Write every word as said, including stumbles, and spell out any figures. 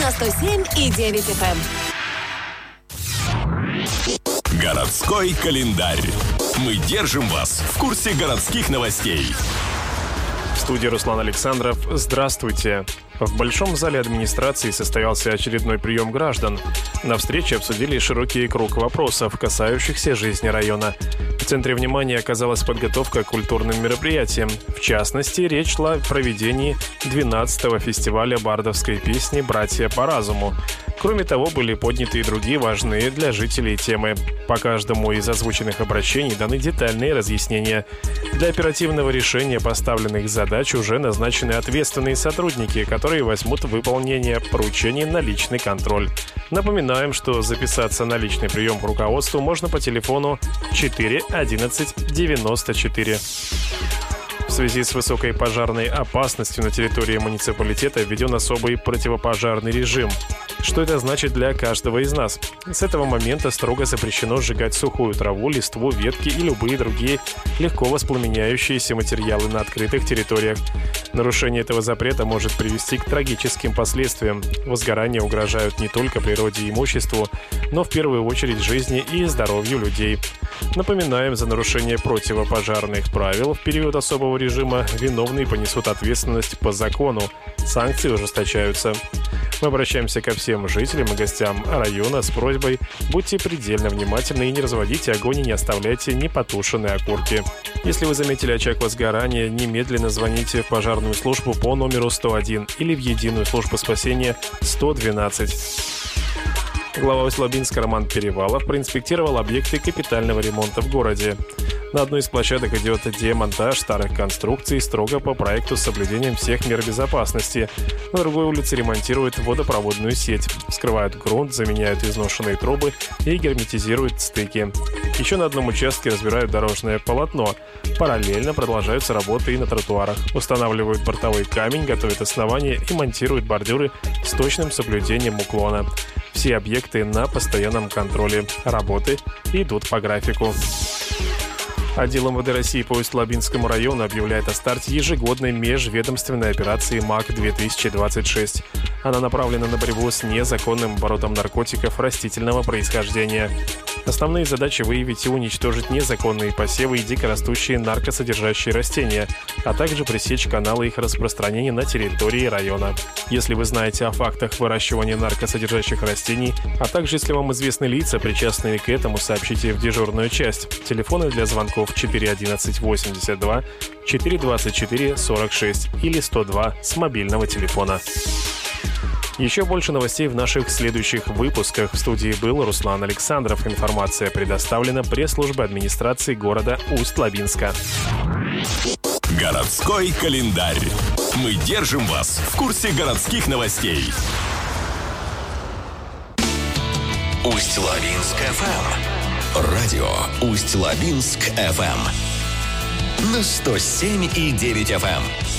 на сто семь и девять эф эм. Городской календарь. Мы держим вас в курсе городских новостей. В студии Руслан Александров. Здравствуйте. В Большом зале администрации состоялся очередной прием граждан. На встрече обсудили широкий круг вопросов, касающихся жизни района. В центре внимания оказалась подготовка к культурным мероприятиям. В частности, речь шла о проведении двенадцатого фестиваля бардовской песни «Братья по разуму». Кроме того, были подняты и другие важные для жителей темы. По каждому из озвученных обращений даны детальные разъяснения. Для оперативного решения поставленных задач уже назначены ответственные сотрудники, которые возьмут выполнение поручений на личный контроль. Напоминаем, что записаться на личный прием к руководству можно по телефону четыре одиннадцать девяносто четыре. В связи с высокой пожарной опасностью на территории муниципалитета введен особый противопожарный режим. Что это значит для каждого из нас? С этого момента строго запрещено сжигать сухую траву, листву, ветки и любые другие легко воспламеняющиеся материалы на открытых территориях. Нарушение этого запрета может привести к трагическим последствиям. Возгорания угрожают не только природе и имуществу, но в первую очередь жизни и здоровью людей. Напоминаем, за нарушение противопожарных правил в период особого режима виновные понесут ответственность по закону. Санкции ужесточаются. Мы обращаемся ко всем жителям и гостям района с просьбой: будьте предельно внимательны и не разводите огонь и не оставляйте непотушенные окурки. Если вы заметили очаг возгорания, немедленно звоните в пожарную службу по номеру сто один или в единую службу спасения сто двенадцать. Глава Усть-Лабинска Роман Перевалов проинспектировал объекты капитального ремонта в городе. На одной из площадок идет демонтаж старых конструкций строго по проекту с соблюдением всех мер безопасности. На другой улице ремонтируют водопроводную сеть, вскрывают грунт, заменяют изношенные трубы и герметизируют стыки. Еще на одном участке разбирают дорожное полотно. Параллельно продолжаются работы и на тротуарах. Устанавливают бортовой камень, готовят основания и монтируют бордюры с точным соблюдением уклона. Все объекты на постоянном контроле. Работы идут по графику. Отдел эм вэ дэ России по Усть-Лабинскому району объявляет о старте ежегодной межведомственной операции МАК-две тысячи двадцать шесть. Она направлена на борьбу с незаконным оборотом наркотиков растительного происхождения. Основные задачи — выявить и уничтожить незаконные посевы и дикорастущие наркосодержащие растения, а также пресечь каналы их распространения на территории района. Если вы знаете о фактах выращивания наркосодержащих растений, а также если вам известны лица, причастные к этому, сообщите в дежурную часть. Телефоны для звонков четыре одиннадцать восемьдесят два, четыре двадцать четыре сорок шесть или сто два с мобильного телефона. Еще больше новостей в наших следующих выпусках. В студии был Руслан Александров. Информация предоставлена пресс-службой администрации города Усть-Лабинска. Городской календарь. Мы держим вас в курсе городских новостей. Усть-Лабинск эф эм. Радио Усть-Лабинск эф эм. На сто семь и девять эф эм.